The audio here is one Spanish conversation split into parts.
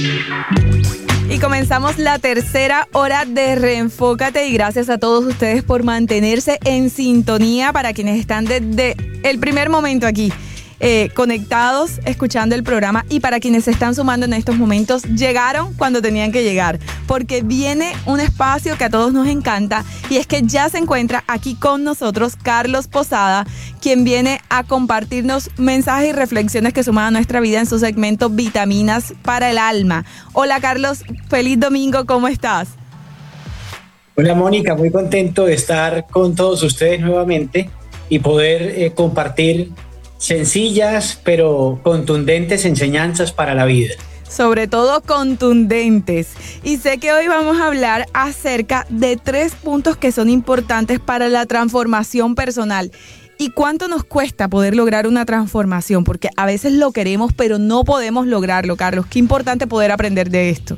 Y comenzamos la tercera hora de Reenfócate y gracias a todos ustedes por mantenerse en sintonía, para quienes están desde el primer momento aquí conectados, escuchando el programa, y para quienes se están sumando en estos momentos, llegaron cuando tenían que llegar, porque viene un espacio que a todos nos encanta, y es que ya se encuentra aquí con nosotros Carlos Posada, quien viene a compartirnos mensajes y reflexiones que suman a nuestra vida en su segmento Vitaminas para el Alma. Hola Carlos, feliz domingo, ¿cómo estás? Hola Mónica, muy contento de estar con todos ustedes nuevamente y poder compartir sencillas pero contundentes enseñanzas para la vida. Sobre todo contundentes. Y sé que hoy vamos a hablar acerca de 3 puntos que son importantes para la transformación personal. ¿Y cuánto nos cuesta poder lograr una transformación? Porque a veces lo queremos, pero no podemos lograrlo, Carlos. Qué importante poder aprender de esto.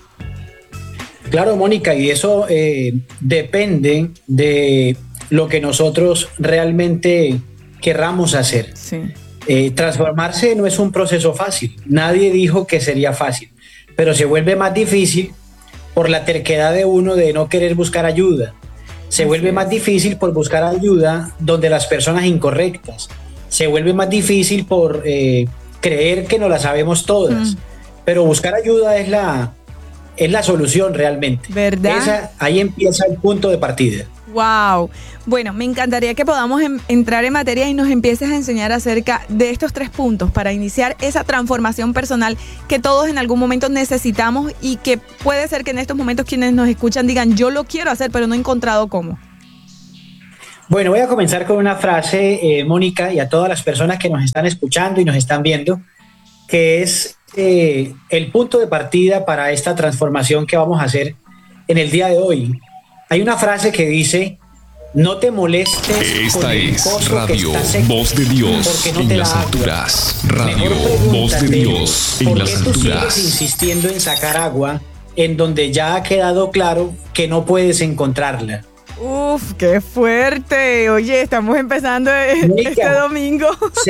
Claro, Mónica, y eso depende de lo que nosotros realmente querramos hacer. Sí. Transformarse no es un proceso fácil. Nadie dijo que sería fácil, pero se vuelve más difícil por la terquedad de uno de no querer buscar ayuda. Se vuelve más difícil por buscar ayuda donde las personas incorrectas. Se vuelve más difícil por creer que no la sabemos todas. Pero buscar ayuda es la solución realmente. ¿Verdad? Ahí empieza el punto de partida. Wow. Bueno, me encantaría que podamos entrar en materia y nos empieces a enseñar acerca de estos 3 puntos para iniciar esa transformación personal que todos en algún momento necesitamos, y que puede ser que en estos momentos quienes nos escuchan digan, yo lo quiero hacer, pero no he encontrado cómo. Bueno, voy a comenzar con una frase, Mónica, y a todas las personas que nos están escuchando y nos están viendo, que es el punto de partida para esta transformación que vamos a hacer en el día de hoy. Hay una frase que dice: no te molestes. Esta con el es pozo Radio que está seco, Voz de Dios porque no en te las da agua. alturas. Radio Mejor Voz de pregúntate, Dios en ¿por las qué tú sigues alturas? insistiendo en sacar agua en donde ya ha quedado claro que no puedes encontrarla? Uf, qué fuerte. Oye, estamos empezando Mónica, este domingo.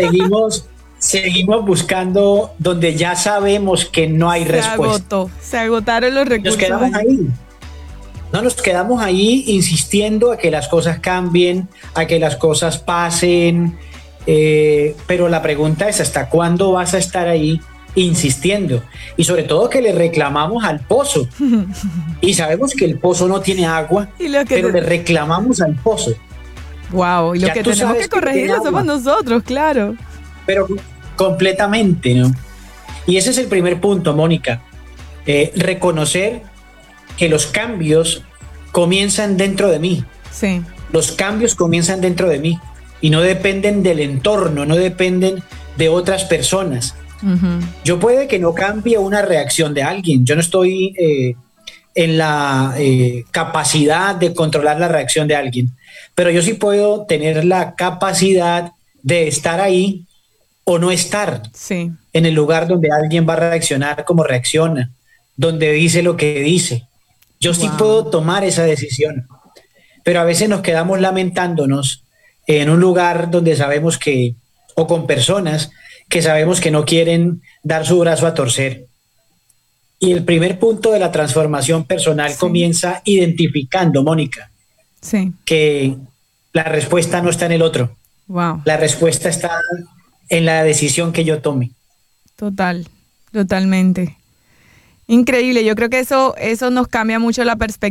Seguimos buscando donde ya sabemos que no hay respuesta. Se agotaron los recursos. Nos quedamos ahí. No nos quedamos ahí insistiendo a que las cosas cambien, a que las cosas pasen, pero la pregunta es: ¿hasta cuándo vas a estar ahí insistiendo? Y sobre todo que le reclamamos al pozo y sabemos que el pozo no tiene agua, pero le reclamamos al pozo. Wow, y lo que tenemos que corregir somos nosotros, claro. Pero completamente, ¿no? Y ese es el primer punto, Mónica. Reconocer que los cambios comienzan dentro de mí. Sí. Los cambios comienzan dentro de mí y no dependen del entorno, no dependen de otras personas. Yo puede que no cambie una reacción de alguien. Yo no estoy en la capacidad de controlar la reacción de alguien, pero yo sí puedo tener la capacidad de estar ahí o no estar en el lugar donde alguien va a reaccionar como reacciona, donde dice lo que dice. Yo sí puedo tomar esa decisión, pero a veces nos quedamos lamentándonos en un lugar donde sabemos que, o con personas que sabemos que no quieren dar su brazo a torcer. Y el primer punto de la transformación personal comienza identificando, Mónica, que la respuesta no está en el otro. La respuesta está en la decisión que yo tome. Totalmente. Increíble, yo creo que eso nos cambia mucho la perspectiva.